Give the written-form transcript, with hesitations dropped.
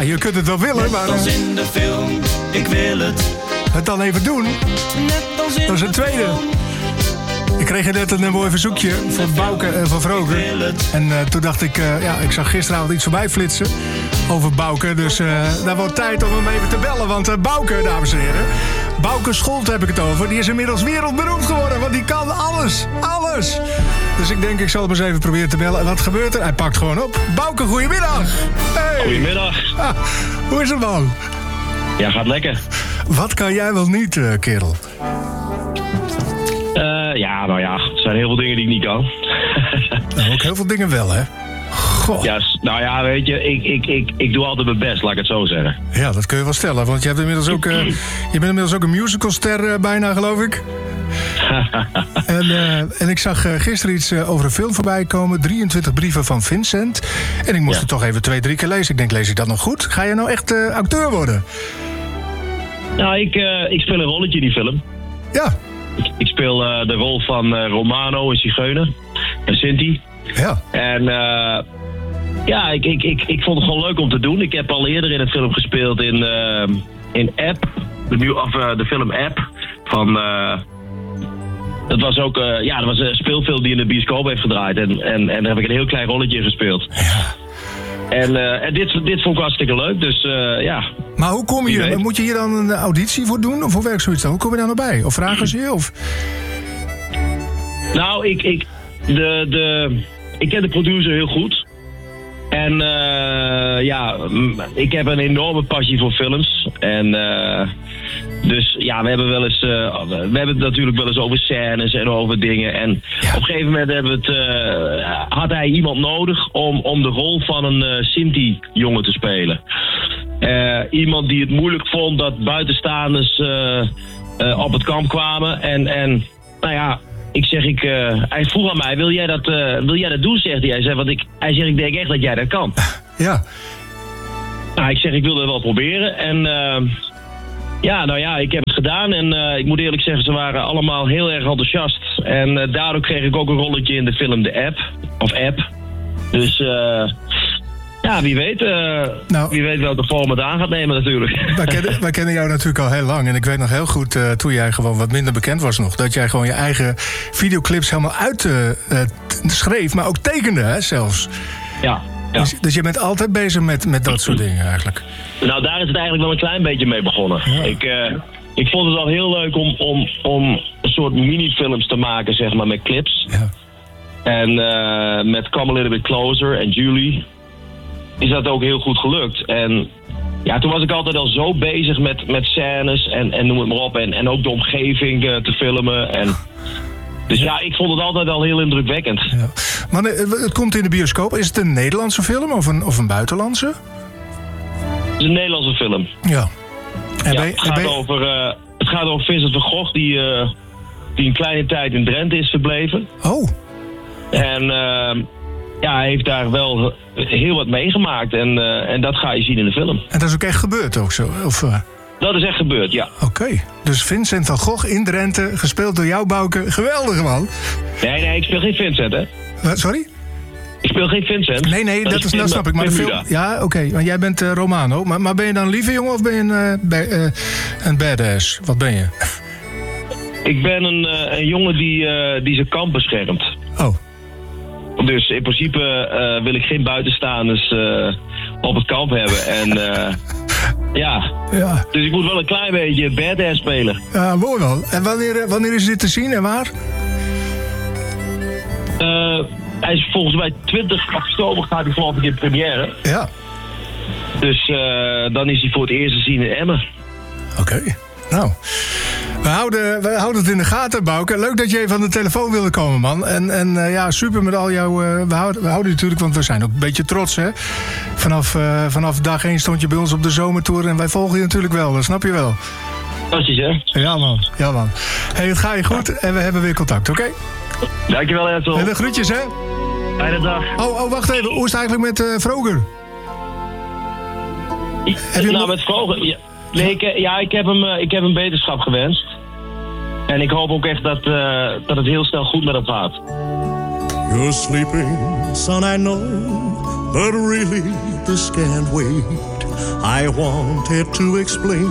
je kunt het wel willen, maar... Net als in de film, ik wil het dan even doen. Net als in dat is een tweede. Ik kreeg net een mooi verzoekje van Bouke en van Vroger. En toen dacht ik, ik zag gisteravond iets voorbij flitsen over Bouke. Dus daar wordt tijd om hem even te bellen. Want Bouke, dames en heren, Bouke Scholten heb ik het over. Die is inmiddels wereldberoemd geworden, want die kan alles. Alles. Dus ik denk, ik zal hem eens even proberen te bellen. En wat gebeurt er? Hij pakt gewoon op. Bouke, goedemiddag. Hey. Goedemiddag. Hoe is het, man? Ja, gaat lekker. Wat kan jij wel niet, kerel? Er zijn heel veel dingen die ik niet kan. Nou, ook heel veel dingen wel, hè? Goh. Ja, weet je, ik doe altijd mijn best, laat ik het zo zeggen. Ja, dat kun je wel stellen, want je hebt inmiddels ook, je bent inmiddels ook een musicalster bijna, geloof ik. En ik zag gisteren iets over een film voorbij komen. 23 brieven van Vincent. En ik moest het toch even 2-3 keer lezen. Ik denk, lees ik dat nog goed? Ga je nou echt acteur worden? Nou, ik speel een rolletje in die film. Ja. Ik speel de rol van Romano, een zigeuner. En Sinti. Ja. En ik vond het gewoon leuk om te doen. Ik heb al eerder in een film gespeeld in App. De film App. Dat was ook dat was een speelfilm die in de bioscoop heeft gedraaid. En daar heb ik een heel klein rolletje in gespeeld. Ja. En dit vond ik hartstikke leuk, dus ja. Maar hoe kom je hier? Moet je hier dan een auditie voor doen? Of hoe werkt zoiets dan? Hoe kom je daar nou bij? Of vragen ze je? Of? Nou, ik ken de producer heel goed. En ik heb een enorme passie voor films. En dus ja, we hebben het natuurlijk wel eens over scènes en over dingen. En op een gegeven moment had hij iemand nodig om de rol van een Sinti-jongen te spelen. Iemand die het moeilijk vond dat buitenstaanders op het kamp kwamen. En nou ja, hij vroeg aan mij, wil jij dat doen, zegt hij. Hij zegt, ik denk echt dat jij dat kan. Ja. Nou, ik zeg, ik wil dat wel proberen. En ik heb het gedaan. En ik moet eerlijk zeggen, ze waren allemaal heel erg enthousiast. En daardoor kreeg ik ook een rolletje in de film The App. Of App. Dus wie weet. Wie weet welke vorm het aan gaat nemen natuurlijk. Wij kennen jou natuurlijk al heel lang. En ik weet nog heel goed, toen jij gewoon wat minder bekend was nog, dat jij gewoon je eigen videoclips helemaal schreef, maar ook tekende, hè, zelfs. Ja. Dus je bent altijd bezig met dat soort dingen eigenlijk. Nou, daar is het eigenlijk wel een klein beetje mee begonnen. Ja. Ik vond het al heel leuk om een soort minifilms te maken, zeg maar, met clips. Ja. En met Come a Little Bit Closer en Julie is dat ook heel goed gelukt. En ja, toen was ik altijd al zo bezig met scènes en noem het maar op. En ook de omgeving te filmen. En dus ik vond het altijd al heel indrukwekkend. Ja. Maar het komt in de bioscoop. Is het een Nederlandse film of een buitenlandse? Het is een Nederlandse film. Ja. Het gaat over Vincent van Gogh die een kleine tijd in Drenthe is verbleven. Oh. En hij heeft daar wel heel wat meegemaakt. En dat ga je zien in de film. En dat is ook echt gebeurd ook zo? Dat is echt gebeurd, ja. Oké. Dus Vincent van Gogh in Drenthe, gespeeld door jou, Bouke. Geweldig, man. Nee, ik speel geen Vincent, hè. Sorry? Ik speel geen Vincent. Nee, dat snap ik. Maar de film... Ja, oké. Maar jij bent Romano. Maar ben je dan een lieve jongen of ben je een badass? Wat ben je? Ik ben een jongen die zijn kamp beschermt. Oh. Dus in principe wil ik geen buitenstaanders op het kamp hebben. En ja. Dus ik moet wel een klein beetje badass spelen. Ja, mooi wel. En wanneer is dit te zien en waar? Hij is volgens mij 20 oktober gaat hij geloof ik in première. Ja. Dus dan is hij voor het eerst te zien in Emmen. Oké. Nou, we houden het in de gaten, Bouke. Leuk dat je even aan de telefoon wilde komen, man. En super met al jouw... we houden je natuurlijk, want we zijn ook een beetje trots, hè. Vanaf dag 1 stond je bij ons op de zomertour en wij volgen je natuurlijk wel, dat snap je wel. Fantastisch, hè? Ja, man. Hey, het gaat je goed en we hebben weer contact, oké? Dankjewel, Edsel. En de groetjes, hè? Fijne dag. Oh, wacht even. Hoe is het eigenlijk met Vroger? Met Vroger... Ja. Nee, ik heb hem beterschap gewenst. En ik hoop ook echt dat het heel snel goed met hem gaat. You're sleeping, son, I know, but really this can't wait. I wanted to explain